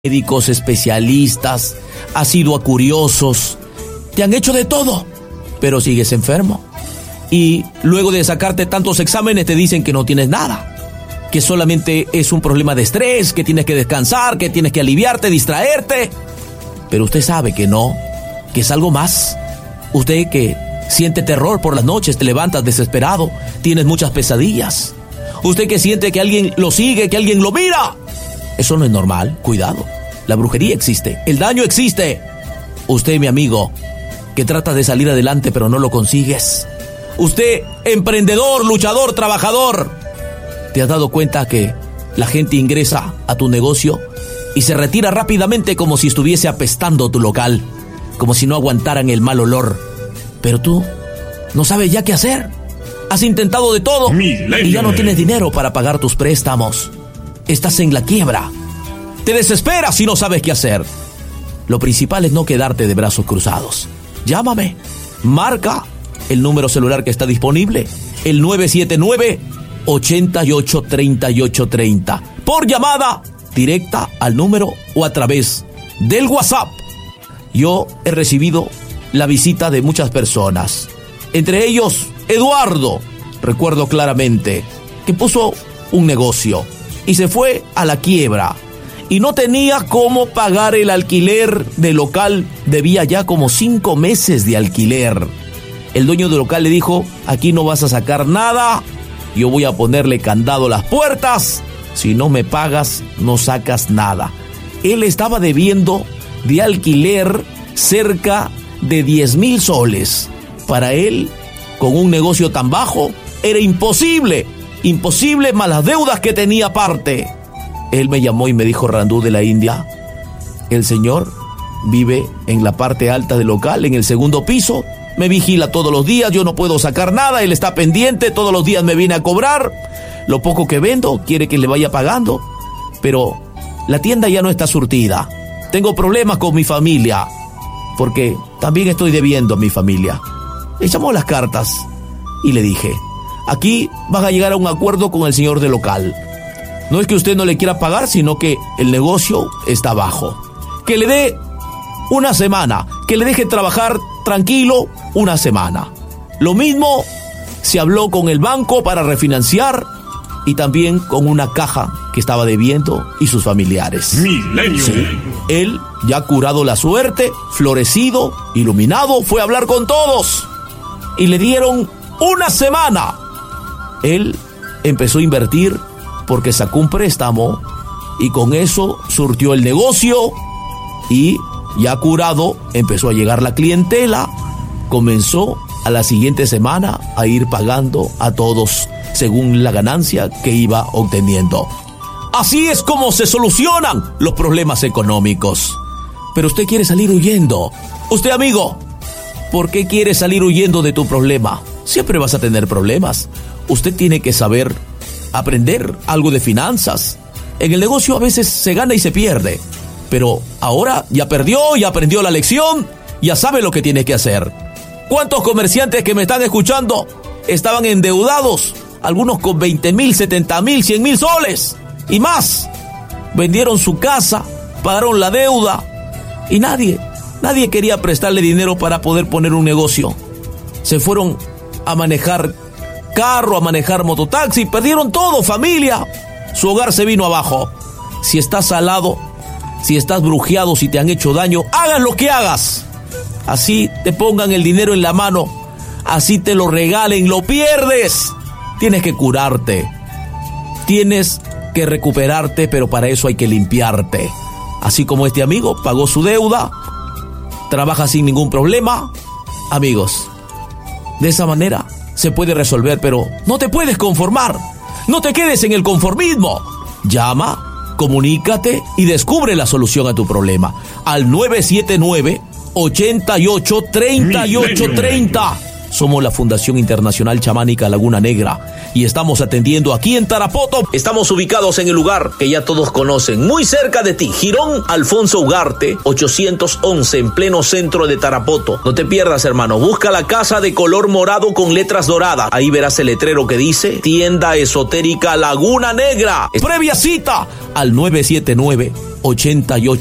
médicos, especialistas, has ido a curiosos, te han hecho de todo, pero sigues enfermo. Y luego de sacarte tantos exámenes te dicen que no tienes nada, que solamente es un problema de estrés, que tienes que descansar, que tienes que aliviarte, distraerte. Pero usted sabe que no, que es algo más. Usted que siente terror por las noches, te levantas desesperado, tienes muchas pesadillas. Usted que siente que alguien lo sigue, que alguien lo mira. Eso no es normal, cuidado. La brujería existe, el daño existe. Usted, mi amigo, que trata de salir adelante pero no lo consigues. Usted, emprendedor, luchador, trabajador, ¿te has dado cuenta que la gente ingresa a tu negocio y se retira rápidamente como si estuviese apestando tu local, como si no aguantaran el mal olor? Pero tú no sabes ya qué hacer. Has intentado de todo y ya no tienes dinero para pagar tus préstamos. Estás en la quiebra. Te desesperas y no sabes qué hacer. Lo principal es no quedarte de brazos cruzados. Llámame. Marca el número celular que está disponible, el 979-883830. Por llamada directa al número o a través del WhatsApp. Yo he recibido la visita de muchas personas. Entre ellos, Eduardo, recuerdo claramente, que puso un negocio y se fue a la quiebra y no tenía cómo pagar el alquiler del local. Debía ya como 5 meses de alquiler. El dueño del local le dijo: aquí no vas a sacar nada, yo voy a ponerle candado a las puertas, si no me pagas no sacas nada. Él estaba debiendo de alquiler cerca de 10,000 soles. Para él, con un negocio tan bajo, era imposible más las deudas que tenía aparte. Él me llamó y me dijo: Randú de la India, el señor vive en la parte alta del local, en el segundo piso, me vigila todos los días, yo no puedo sacar nada, él está pendiente, todos los días me viene a cobrar, lo poco que vendo quiere que le vaya pagando, pero la tienda ya no está surtida, tengo problemas con mi familia, porque también estoy debiendo a mi familia. Le llamó las cartas y le dije: aquí van a llegar a un acuerdo con el señor del local. No es que usted no le quiera pagar, sino que el negocio está bajo. Que le dé una semana, que le deje trabajar tranquilo una semana. Lo mismo se habló con el banco para refinanciar y también con una caja que estaba debiendo y sus familiares. Milenio. Sí, él, ya curado la suerte, florecido, iluminado, fue a hablar con todos y le dieron una semana. Él empezó a invertir porque sacó un préstamo y con eso surtió el negocio y ya curado empezó a llegar la clientela. Comenzó a la siguiente semana a ir pagando a todos según la ganancia que iba obteniendo. Así es como se solucionan los problemas económicos. Pero usted quiere salir huyendo. Usted, amigo, ¿por qué quiere salir huyendo de tu problema? Siempre vas a tener problemas. Usted tiene que saber aprender algo de finanzas. En el negocio a veces se gana y se pierde, pero ahora ya perdió, ya aprendió la lección, ya sabe lo que tiene que hacer. ¿Cuántos comerciantes que me están escuchando estaban endeudados? Algunos con 20,000, 70,000, 100,000 soles y más. Vendieron su casa, pagaron la deuda y nadie quería prestarle dinero para poder poner un negocio. Se fueron a manejar carro, a manejar mototaxi, perdieron todo, familia. Su hogar se vino abajo. Si estás salado, si estás brujeado, si te han hecho daño, hagas lo que hagas. Así te pongan el dinero en la mano, así te lo regalen, lo pierdes. Tienes que curarte, tienes que recuperarte, pero para eso hay que limpiarte. Así como este amigo pagó su deuda, trabaja sin ningún problema. Amigos, de esa manera se puede resolver, pero no te puedes conformar. No te quedes en el conformismo. Llama, comunícate y descubre la solución a tu problema al 979-883830. Somos la Fundación Internacional Chamánica Laguna Negra y estamos atendiendo aquí en Tarapoto. Estamos ubicados en el lugar que ya todos conocen, muy cerca de ti, Jirón Alfonso Ugarte, 811, en pleno centro de Tarapoto. No te pierdas, hermano, busca la casa de color morado con letras doradas. Ahí verás el letrero que dice Tienda Esotérica Laguna Negra. Previa cita al 979-88